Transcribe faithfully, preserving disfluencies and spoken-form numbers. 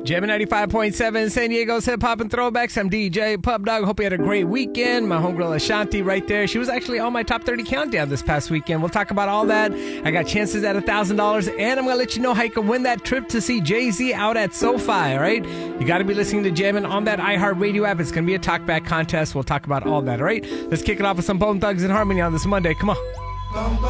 Jammin' ninety-five point seven, San Diego's Hip Hop and Throwbacks. I'm D J Pub Dog. Hope you had a great weekend. My homegirl Ashanti right there. She was actually on my top thirty countdown this past weekend. We'll talk about all that. I got chances at one thousand dollars, and I'm going to let you know how you can win that trip to see Jay-Z out at SoFi, all right? You got to be listening to Jammin' on that iHeartRadio app. It's going to be a talkback contest. We'll talk about all that, all right? Let's kick it off with some Bone Thugs and Harmony on this Monday. Come on.